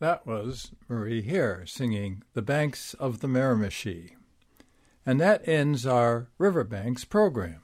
That was Marie Hare singing The Banks of the Miramichi. And that ends our Riverbanks program.